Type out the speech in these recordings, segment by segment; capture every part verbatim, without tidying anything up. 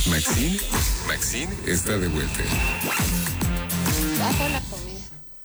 Maxine, Maxine está de vuelta. Bajo la comida.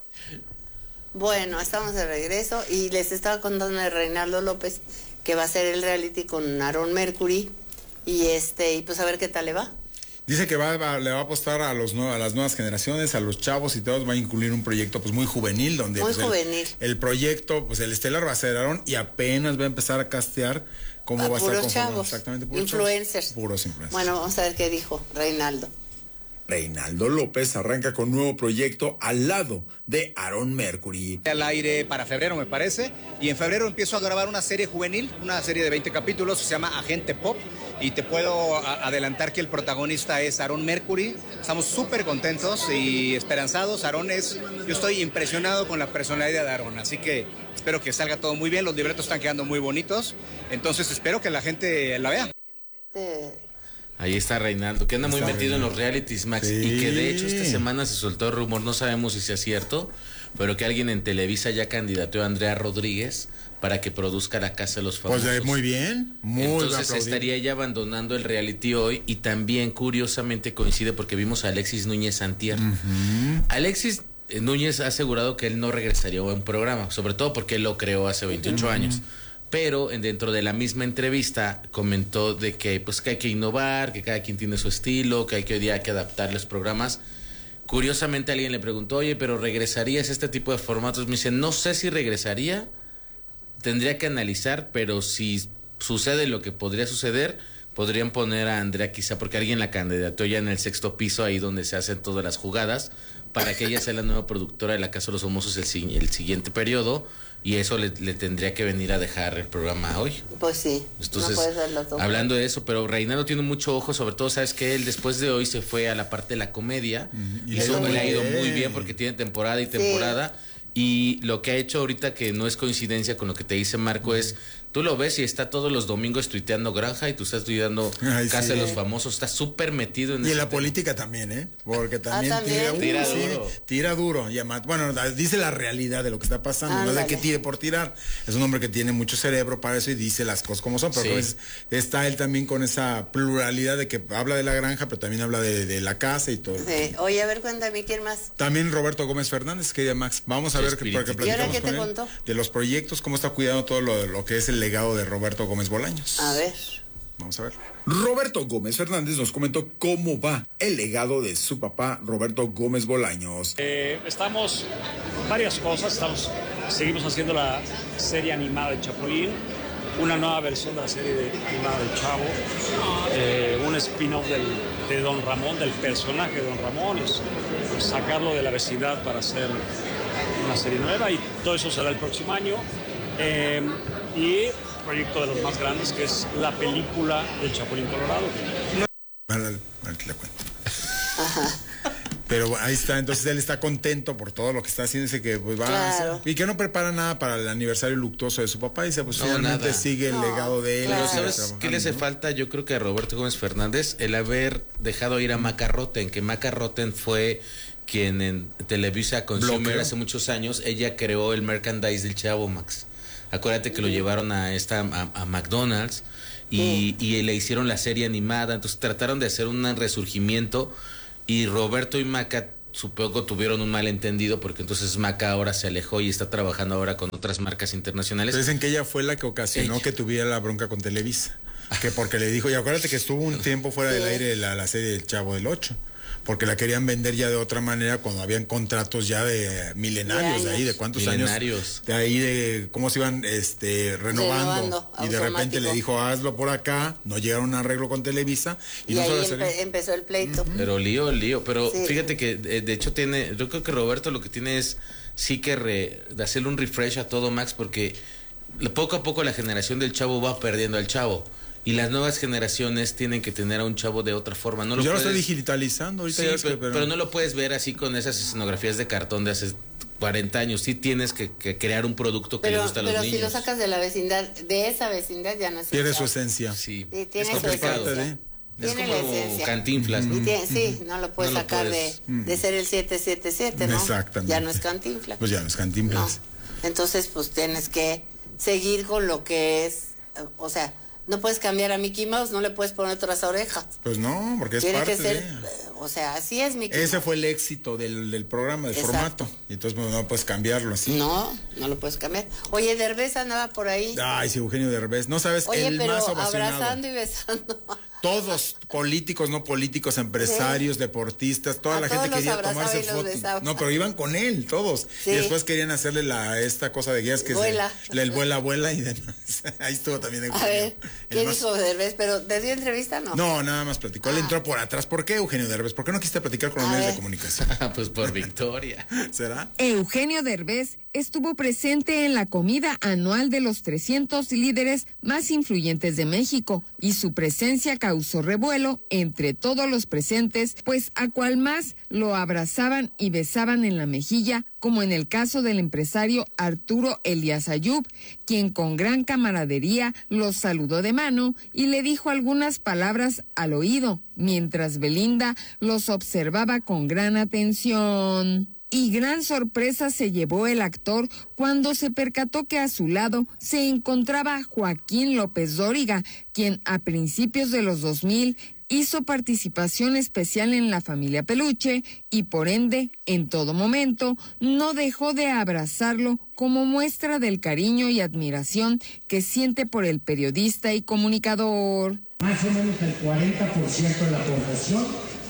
Bueno, estamos de regreso y les estaba contando de Reinaldo López que va a hacer el reality con Aaron Mercury y este y pues a ver qué tal le va. Dice que va, va, le va a apostar a los a las nuevas generaciones, a los chavos y todos, va a incluir un proyecto pues muy juvenil donde muy pues, juvenil. El, el proyecto, pues el estelar va a ser Aaron y apenas va a empezar a castear cómo a va a estar puros chavos, exactamente puros influencers. Chavos, puros influencers. Bueno, vamos a ver qué dijo Reinaldo. Reinaldo López arranca con nuevo proyecto al lado de Aaron Mercury. Al aire para febrero, me parece, y en febrero empiezo a grabar una serie juvenil, una serie de veinte capítulos, se llama Agente Pop, y te puedo a- adelantar que el protagonista es Aaron Mercury. Estamos súper contentos y esperanzados. Aaron es, yo estoy impresionado con la personalidad de Aaron, así que espero que salga todo muy bien, los libretos están quedando muy bonitos, entonces espero que la gente la vea. De... Ahí está Reinaldo, que anda muy Está metido Reinaldo. en los realities, Max, Sí. y que de hecho esta semana se soltó el rumor, no sabemos si sea cierto, pero que alguien en Televisa ya candidateó a Andrea Rodríguez para que produzca La Casa de los Famosos. Pues eh, muy bien, muy Entonces aplaudido. estaría ya abandonando el reality hoy y también curiosamente coincide porque vimos a Alexis Núñez antier. Uh-huh. Alexis eh, Núñez ha asegurado que él no regresaría a un programa, sobre todo porque él lo creó hace veintiocho Uh-huh. años. Pero en- dentro de la misma entrevista comentó de que pues que hay que innovar, que cada quien tiene su estilo, que hay que hoy día hay que adaptar los programas. Curiosamente alguien le preguntó, oye, pero ¿regresarías a este tipo de formatos? Me dice, no sé si regresaría, tendría que analizar, pero si sucede lo que podría suceder, podrían poner a Andrea quizá, porque alguien la candidató ya en el sexto piso, ahí donde se hacen todas las jugadas, para que ella sea la nueva productora de La Casa de los Famosos el, si- el siguiente periodo, y eso le, le tendría que venir a dejar el programa hoy. Pues sí, Entonces, no puede ser los dos. hablando de eso, pero Reinaldo tiene mucho ojo, sobre todo, sabes que él después de hoy se fue a la parte de la comedia, Y y le eso ha ido le ha ido muy muy bien. bien porque tiene temporada y temporada. Y lo que ha hecho ahorita, que no es coincidencia con lo que te dice Marco, es, tú lo ves y está todos los domingos tuiteando Granja y tú estás tuiteando Ay, Casa sí. de los Famosos, está súper metido en Y en ese la tema. política también, ¿eh? Porque también, Ah, ¿también? tira, Tira sí, duro. tira duro. Y además, bueno, dice la realidad de lo que está pasando, no es de Ándale. que tire por tirar. Es un hombre que tiene mucho cerebro para eso y dice las cosas como son. Pero Sí. como dices, está él también con esa pluralidad de que habla de la granja, pero también habla de, de la casa y todo. Sí. Oye, a ver, cuéntame, ¿quién más? También Roberto Gómez Fernández, querida Max. Vamos a Qué ver que, porque espíritu. ¿Y ahora platicamos qué te con él contó? de los proyectos, cómo está cuidando todo lo, lo que es el legado de Roberto Gómez Bolaños. A ver. Vamos a ver. Roberto Gómez Fernández nos comentó cómo va el legado de su papá, Roberto Gómez Bolaños. Eh, estamos varias cosas, estamos, seguimos haciendo la serie animada de Chapulín, una nueva versión de la serie de, animada del Chavo, eh, un spin-off del- de Don Ramón, del personaje de Don Ramón, es sacarlo de la vecindad para hacer una serie nueva y todo eso será el próximo año. Eh, y proyecto de los más grandes que es la película del Chapulín Colorado. Ahora ahorita le cuento. Pero ahí está, entonces él está contento por todo lo que está haciendo, dice que pues va Claro. a hacer- y que no prepara nada para el aniversario luctuoso de su papá, dice pues No, finalmente nada. sigue el No, legado de él. claro. Pero sigue ¿sabes trabajando, qué le hace ¿no? falta? Yo creo que a Roberto Gómez Fernández el haber dejado ir a Maca Rotten, que Maca Rotten fue quien en Televisa Consumer Bloqueó. hace muchos años, ella creó el merchandise del Chavo, Max. Acuérdate que lo llevaron a esta a, a McDonald's y, y le hicieron la serie animada, entonces trataron de hacer un resurgimiento y Roberto y Maca supongo tuvieron un malentendido porque entonces Maca ahora se alejó y está trabajando ahora con otras marcas internacionales. Pero dicen que ella fue la que ocasionó Ella. que tuviera la bronca con Televisa. Que porque le dijo, y acuérdate que estuvo un tiempo fuera del aire de la, la serie del Chavo del Ocho. Porque la querían vender ya de otra manera cuando habían contratos ya de milenarios, De de ahí, de años. cuántos Milenarios. años. De ahí de cómo se iban este, renovando. Renovando, y de repente automático. le dijo, hazlo por acá. No llegaron a un arreglo con Televisa. Y, Y, no ahí solo empe- sería- empezó el pleito. Pero lío, lío. Pero Sí. fíjate que de, de hecho tiene, yo creo que Roberto lo que tiene es sí que re- de hacerle un refresh a todo, Max, porque poco a poco la generación del Chavo va perdiendo al Chavo. Y las nuevas generaciones tienen que tener a un Chavo de otra forma. No lo Yo lo puedes- estoy digitalizando ahorita. Sí, ya es que- pero, pero no lo puedes ver así con esas escenografías de cartón de hace cuarenta años. Sí tienes que, que crear un producto que le Pero, guste a los pero niños. si lo sacas de la vecindad, de esa vecindad ya no es pierde el su Chavo. esencia. Sí, Sí, tiene es su complicado. parte de- esencia. Es Tiene la como esencia. Cantinflas, ¿no? Y tiene- sí, no lo puedes No lo sacar puedes. de, de ser el siete siete siete, ¿no? Exactamente. Ya no es Cantinflas. Pues ya no es No. Cantinflas. Entonces, pues tienes que seguir con lo que es, eh, o sea, No puedes cambiar a Mickey Mouse, no le puedes poner otras orejas. Pues no, porque es Tiene parte que ser, de... o sea, así es Mickey Ese Mouse. fue el éxito del, del programa, del Exacto. formato. Y entonces pues, no puedes cambiarlo así. No, no lo puedes cambiar. Oye, Derbez andaba por ahí. Ay, sí, Eugenio Derbez. No sabes, Oye, el pero más ovacionado. abrazando y besando. Todos, políticos, no políticos, empresarios, Sí. deportistas, toda A la todos gente los quería abrazaba tomarse y los fotos. besaba. No, pero iban con él, todos. Sí. Y después querían hacerle la esta cosa de guías que Vuela. se, el vuela, vuela y demás. Ahí estuvo también Eugenio. A ver, El ¿qué más- dijo Derbez? ¿Pero te dio entrevista no? No, nada más platicó. Él Ah. entró por atrás. ¿Por qué, Eugenio Derbez? ¿Por qué no quisiste platicar con los A medios ver. de comunicación? Pues por Victoria. ¿Será? Eugenio Derbez estuvo presente en la comida anual de los trescientos líderes más influyentes de México y su presencia causó revuelo entre todos los presentes, pues a cual más lo abrazaban y besaban en la mejilla, como en el caso del empresario Arturo Elías Ayub, quien con gran camaradería los saludó de mano y le dijo algunas palabras al oído, mientras Belinda los observaba con gran atención. Y gran sorpresa se llevó el actor cuando se percató que a su lado se encontraba Joaquín López Dóriga, quien a principios de los dos mil hizo participación especial en La Familia Peluche y por ende, en todo momento, no dejó de abrazarlo como muestra del cariño y admiración que siente por el periodista y comunicador. Más o menos el cuarenta por ciento de la población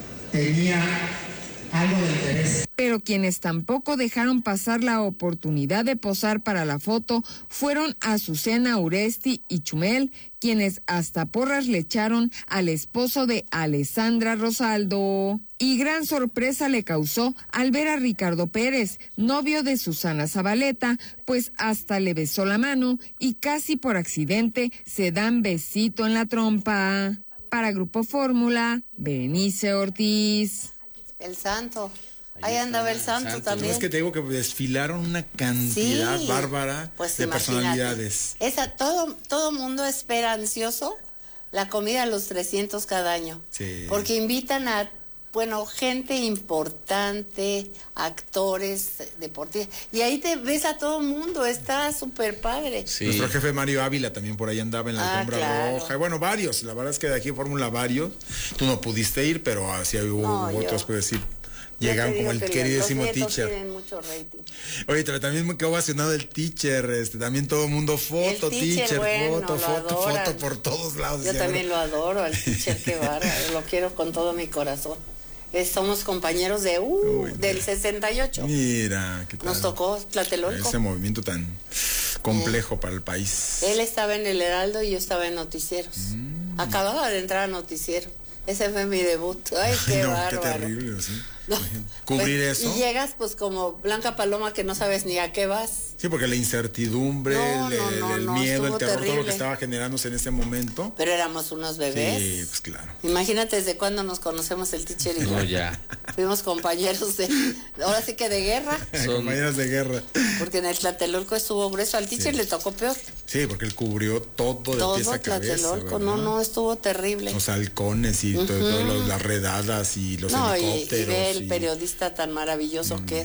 tenía algo de interés. Pero quienes tampoco dejaron pasar la oportunidad de posar para la foto fueron Azucena Uresti y Chumel, quienes hasta porras le echaron al esposo de Alessandra Rosaldo. Y gran sorpresa le causó al ver a Ricardo Pérez, novio de Susana Zabaleta, pues hasta le besó la mano y casi por accidente se dan besito en la trompa. Para Grupo Fórmula, Berenice Ortiz. El santo. Ahí andaba el santo, santo. también. No, es que te digo que desfilaron una cantidad Sí, bárbara pues de imagínate. personalidades. Esa, todo, todo mundo espera ansioso la comida a los trescientos cada año. Sí. Porque invitan a, bueno, gente importante, actores, deportistas. Y ahí te ves a todo mundo, está súper padre. Sí. Nuestro jefe Mario Ávila también por ahí andaba en la Ah, alfombra claro. roja. Y bueno, varios. La verdad es que de aquí en Fórmula varios. Tú no pudiste ir, pero así hubo No, otros yo- que decir. Ya te Llegaron digo como el que los- queridísimo los nietos teacher. tienen mucho rating. Oye, pero también me quedó ovacionado el teacher. Este, también todo el mundo foto, El teacher, teacher, bueno, foto, lo foto, adoran. foto por todos lados. Yo Ya, también bueno. lo adoro al teacher, qué bárbaro, lo quiero con todo mi corazón. Eh, Somos compañeros de uh, Uy, del sesenta y ocho. Mira, qué tal. Nos tocó Tlatelolco. Ese movimiento tan complejo para el país. Él estaba en el Heraldo y yo estaba en Noticieros. Mm. Acababa de entrar a Noticiero. Ese fue mi debut. Ay, qué no, bárbaro. qué terrible, ¿sí? No, Cubrir pues, eso. Y llegas pues como Blanca Paloma que no sabes ni a qué vas. Sí, porque la incertidumbre, No, el, no, el- no, el no, miedo, el estuvo terror, todo lo terrible. que estaba generándose en ese momento. Pero éramos unos bebés. Sí, pues claro. Imagínate desde cuándo nos conocemos el teacher y yo. No, ya. Fuimos compañeros de, ahora sí que de guerra, Son- Compañeras de guerra. porque en el Tlatelolco estuvo grueso, al teacher Sí. le tocó peor. Sí, porque él cubrió todo de pies Todo a cabeza. Tlatelolco, no, ¿verdad? no, estuvo terrible. Los halcones y todo- todas los- las redadas y los No, y, y helicópteros. ve el y- periodista tan maravilloso que es.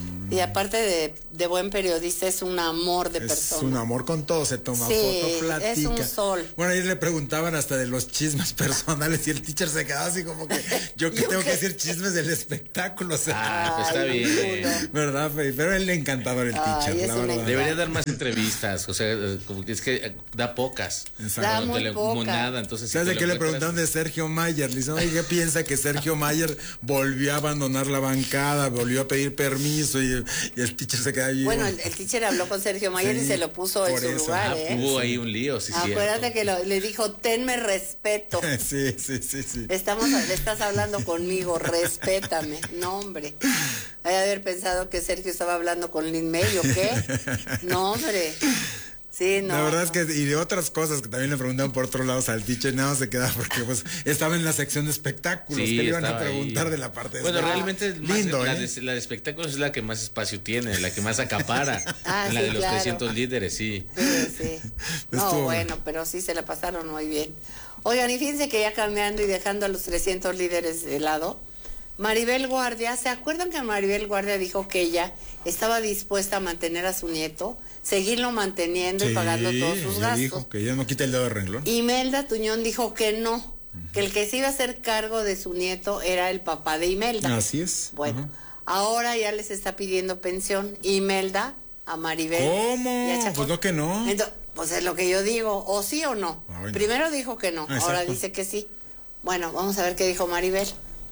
Y aparte de, de buen periodista, es un amor de Es persona. un amor con todo, se toma Sí, foto, platica. es un sol. Bueno, ayer le preguntaban hasta de los chismes personales y el teacher se quedaba así como que yo que ¿Yo tengo qué? que decir chismes del espectáculo, o sea, Ah, pues está Ay, bien. uno. ¿verdad, Fey? Pero él le encantador el Ay, teacher, es la un verdad. encanto. Debería dar más entrevistas, o sea, eh, como que es que eh, da pocas. Exacto. Da No muy te le- poca. monada, entonces, si ¿Sabes te de lo qué le encuentras- preguntaron de Sergio Mayer? Le dicen, oye, ¿qué piensa que Sergio Mayer volvió a abandonar la bancada, volvió a pedir permiso y, y el teacher se queda ahí? Bueno, el, el teacher habló con Sergio Mayer Sí, y se lo puso en por su eso. lugar, Ah, ¿eh? hubo ahí un lío, sí, Acuérdate cierto. que lo- le dijo, tenme respeto. Sí, sí, sí, sí. Estamos, le estás hablando conmigo, respétame. No, hombre. Hay de haber pensado que Sergio estaba hablando con Lin May o qué. No, hombre. Sí, no. La verdad es no. que, y de otras cosas que también le preguntaban por otros lados al teacher, nada más se queda porque pues estaba en la sección de espectáculos, Sí, que le iban a estaba preguntar ahí. de la parte de Bueno, espectáculos. realmente es más- lindo, la, ¿eh? de, la de espectáculos es la que más espacio tiene, la que más acapara. Ah, la sí, de los claro. trescientos líderes, sí. Sí, sí. No, Estuvo- bueno, pero sí se la pasaron muy bien. Oigan, y fíjense que ya cambiando y dejando a los trescientos líderes de lado, Maribel Guardia, ¿se acuerdan que Maribel Guardia dijo que ella estaba dispuesta a mantener a su nieto, seguirlo manteniendo Sí, y pagando todos sus ella gastos? dijo que ella no quita el dedo de renglón. Imelda Tuñón dijo que no, uh-huh. que el que se iba a hacer cargo de su nieto era el papá de Imelda. Así es. Bueno, uh-huh. ahora ya les está pidiendo pensión Imelda a Maribel. ¿Cómo? Pues no que no. Entonces, pues es lo que yo digo, o sí o no. Ay, no. Primero dijo que no, Ah, ahora exacto. dice que sí. Bueno, vamos a ver qué dijo Maribel.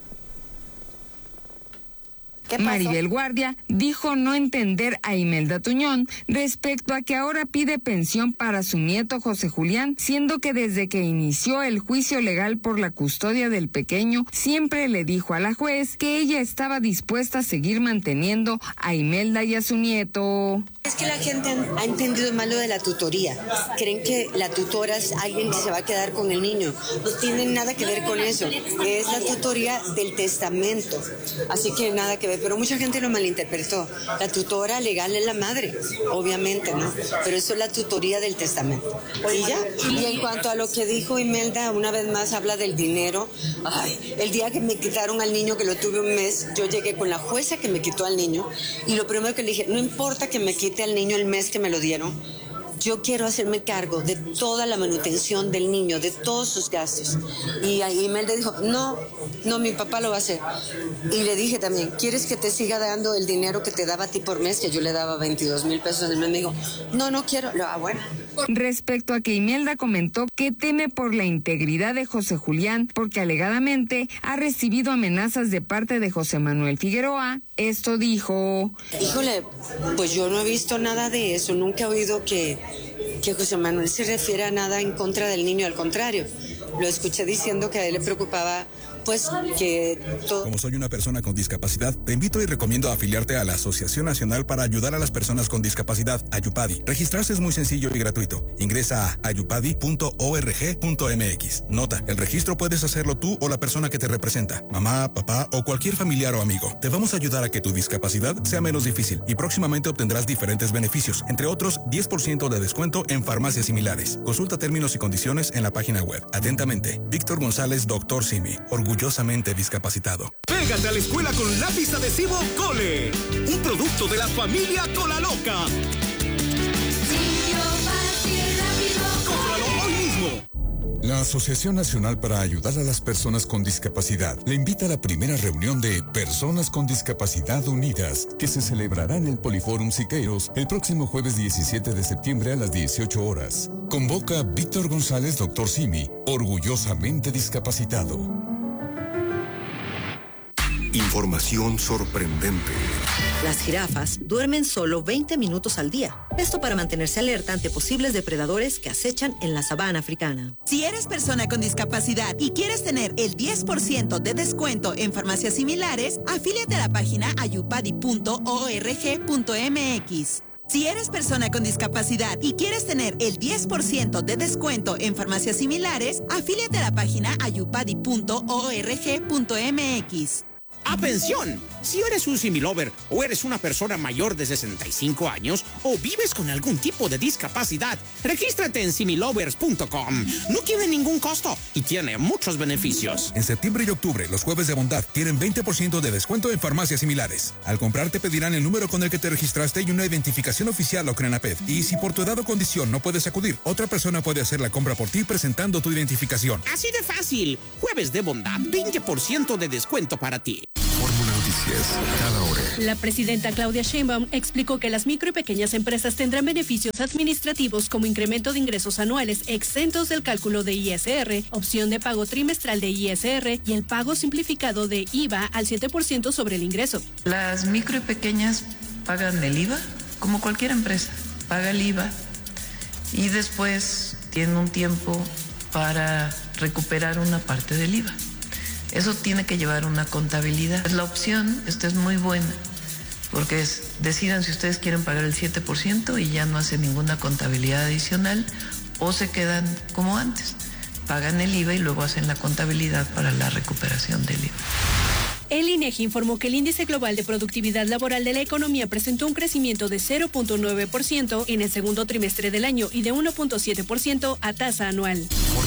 ¿Qué pasó? Maribel Guardia dijo no entender a Imelda Tuñón respecto a que ahora pide pensión para su nieto José Julián, siendo que desde que inició el juicio legal por la custodia del pequeño, siempre le dijo a la juez que ella estaba dispuesta a seguir manteniendo a Imelda y a su nieto. Es que la gente ha entendido mal lo de la tutoría. Creen que la tutora es alguien que se va a quedar con el niño. No tiene nada que ver con eso. Es la tutoría del testamento. Así que nada que ver. Pero mucha gente lo malinterpretó. La tutora legal es la madre, obviamente, ¿no? Pero eso es la tutoría del testamento. Y ya. Y en cuanto a lo que dijo Imelda, una vez más habla del dinero. Ay, el día que me quitaron al niño, que lo tuve un mes, yo llegué con la jueza que me quitó al niño. Y lo primero que le dije, no importa que me quite al niño el mes que me lo dieron, yo quiero hacerme cargo de toda la manutención del niño, de todos sus gastos. Y ahí Imelda dijo, no, no, mi papá lo va a hacer. Y le dije también, ¿quieres que te siga dando el dinero que te daba a ti por mes? Que yo le daba veintidós mil pesos al mes. Me dijo, no, no quiero. Ah, bueno. Respecto a que Imelda comentó que teme por la integridad de José Julián porque alegadamente ha recibido amenazas de parte de José Manuel Figueroa, esto dijo. Híjole, pues yo no he visto nada de eso, nunca he oído que, que José Manuel se refiere a nada en contra del niño, al contrario. Lo escuché diciendo que a él le preocupaba, pues, que todo... Como soy una persona con discapacidad, te invito y recomiendo afiliarte a la Asociación Nacional para Ayudar a las Personas con Discapacidad, Ayupadi. Registrarse es muy sencillo y gratuito. Ingresa a ayupadi punto org punto mx. Nota, el registro puedes hacerlo tú o la persona que te representa, mamá, papá o cualquier familiar o amigo. Te vamos a ayudar a que tu discapacidad sea menos difícil y próximamente obtendrás diferentes beneficios, entre otros diez por ciento de descuento en farmacias similares. Consulta términos y condiciones en la página web. Atentamente, Víctor González, doctor Simi, orgullosamente discapacitado. Pégate a la escuela con lápiz adhesivo Cole, un producto de la familia Cola Loca. Cómpralo hoy mismo. La Asociación Nacional para Ayudar a las Personas con Discapacidad le invita a la primera reunión de Personas con Discapacidad Unidas, que se celebrará en el Poliforum Siqueiros el próximo jueves diecisiete de septiembre a las dieciocho horas. Convoca Víctor González, doctor Simi, orgullosamente discapacitado. Información sorprendente. Las jirafas duermen solo veinte minutos al día. Esto para mantenerse alerta ante posibles depredadores que acechan en la sabana africana. Si eres persona con discapacidad y quieres tener el diez por ciento de descuento en farmacias similares, afíliate a la página ayupadi punto org punto mx. Si eres persona con discapacidad y quieres tener el diez por ciento de descuento en farmacias similares, afíliate a la página ayupadi punto org punto mx. ¡Atención! Si eres un similover o eres una persona mayor de sesenta y cinco años o vives con algún tipo de discapacidad, regístrate en similovers punto com. No tiene ningún costo y tiene muchos beneficios. En septiembre y octubre, los jueves de bondad tienen veinte por ciento de descuento en farmacias similares. Al comprar te pedirán el número con el que te registraste y una identificación oficial o CRENAPED. Y si por tu edad o condición no puedes acudir, otra persona puede hacer la compra por ti presentando tu identificación. Así de fácil. Jueves de bondad, veinte por ciento de descuento para ti. Fórmula Noticias, cada hora. La presidenta Claudia Sheinbaum explicó que las micro y pequeñas empresas tendrán beneficios administrativos como incremento de ingresos anuales exentos del cálculo de I S R, opción de pago trimestral de I S R y el pago simplificado de I V A al siete por ciento sobre el ingreso. Las micro y pequeñas pagan el I V A como cualquier empresa, paga el I V A y después tienen un tiempo para recuperar una parte del I V A. Eso tiene que llevar una contabilidad. La opción, esta es muy buena, porque es, decidan si ustedes quieren pagar el siete por ciento y ya no hacen ninguna contabilidad adicional, o se quedan como antes, pagan el I V A y luego hacen la contabilidad para la recuperación del I V A. El INEGI informó que el índice global de productividad laboral de la economía presentó un crecimiento de cero punto nueve por ciento en el segundo trimestre del año y de uno punto siete por ciento a tasa anual.